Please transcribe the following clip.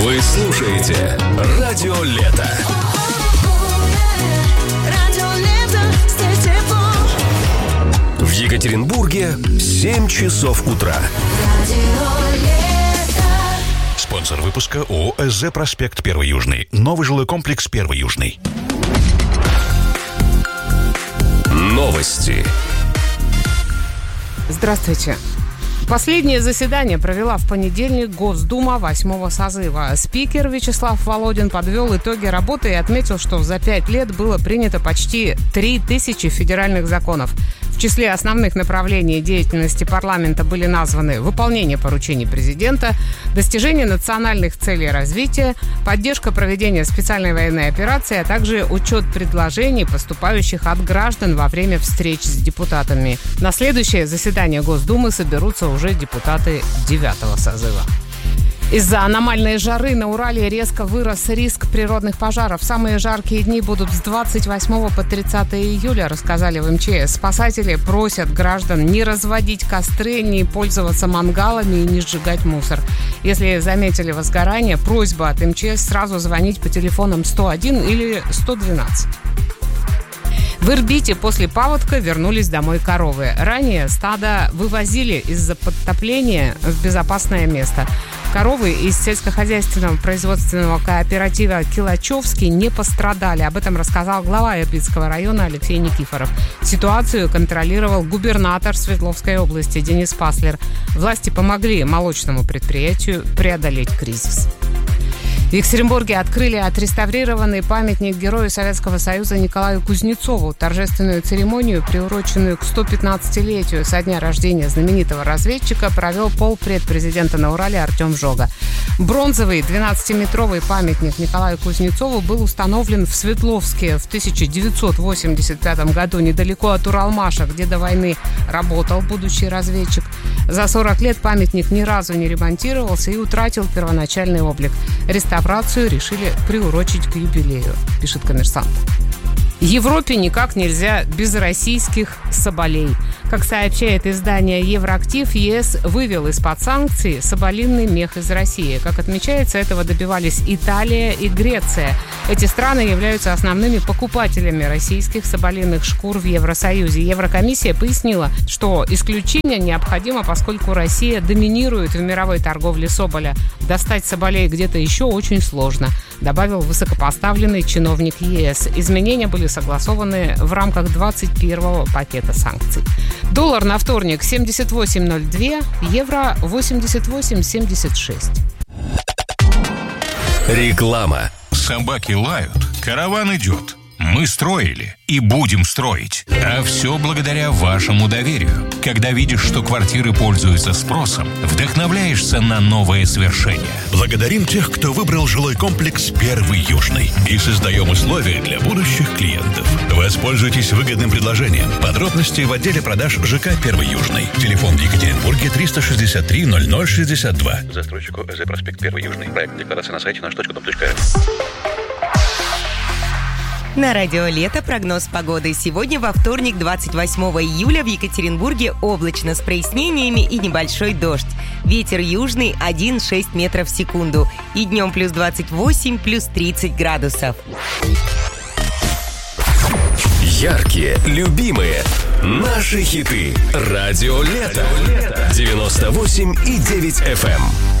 Вы слушаете Радио Лето. В Екатеринбурге 7 часов утра. Спонсор выпуска ООО «СЗ Проспект 1 Южный». Новый жилой комплекс 1 Южный. Новости. Здравствуйте. Последнее заседание провела в понедельник Госдума 8-го созыва. Спикер Вячеслав Володин подвел итоги работы и отметил, что за 5 лет было принято почти 3000 федеральных законов. В числе основных направлений деятельности парламента были названы выполнение поручений президента, достижение национальных целей развития, поддержка проведения специальной военной операции, а также учет предложений, поступающих от граждан во время встреч с депутатами. На следующее заседание Госдумы соберутся уже депутаты 9-го созыва. Из-за аномальной жары на Урале резко вырос риск природных пожаров. Самые жаркие дни будут с 28 по 30 июля, рассказали в МЧС. Спасатели просят граждан не разводить костры, не пользоваться мангалами и не сжигать мусор. Если заметили возгорание, просьба от МЧС сразу звонить по телефонам 101 или 112. В Ирбите после паводка вернулись домой коровы. Ранее стадо вывозили из-за подтопления в безопасное место. Коровы из сельскохозяйственного производственного кооператива «Килачевский» не пострадали. Об этом рассказал глава Ирбитского района Алексей Никифоров. Ситуацию контролировал губернатор Свердловской области Денис Паслер. Власти помогли молочному предприятию преодолеть кризис. В Екатеринбурге открыли отреставрированный памятник герою Советского Союза Николаю Кузнецову. Торжественную церемонию, приуроченную к 115-летию со дня рождения знаменитого разведчика, провел полпред президента на Урале Артем Жога. Бронзовый 12-метровый памятник Николаю Кузнецову был установлен в Свердловске в 1985 году, недалеко от Уралмаша, где до войны работал будущий разведчик. За 40 лет памятник ни разу не ремонтировался и утратил первоначальный облик. Реставрацию решили приурочить к юбилею, пишет «Коммерсант». Европе никак нельзя без российских соболей. Как сообщает издание «Евроактив», ЕС вывел из-под санкций соболиный мех из России. Как отмечается, этого добивались Италия и Греция. Эти страны являются основными покупателями российских соболиных шкур в Евросоюзе. Еврокомиссия пояснила, что исключение необходимо, поскольку Россия доминирует в мировой торговле соболя. Достать соболей где-то еще очень сложно, добавил высокопоставленный чиновник ЕС. Изменения были согласованы в рамках 21-го пакета санкций. Доллар на вторник 78.02, евро 88.76. Реклама. Собаки лают, караван идет. Мы строили и будем строить. А все благодаря вашему доверию. Когда видишь, что квартиры пользуются спросом, вдохновляешься на новые свершения. Благодарим тех, кто выбрал жилой комплекс 1 Южный. И создаем условия для будущих клиентов. Воспользуйтесь выгодным предложением. Подробности в отделе продаж ЖК 1 Южный. Телефон в Екатеринбурге 363 0062. Застройщику СЗ Проспект 1 Южный. Проект декларации на сайте наш.дом.ру. На радио «Лето» прогноз погоды. Сегодня во вторник, 28 июля, в Екатеринбурге облачно с прояснениями и небольшой дождь. Ветер южный 1,6 метров в секунду. И днем плюс 28, плюс 30 градусов. Яркие, любимые, наши хиты. Радио Лето. 98,9 FM.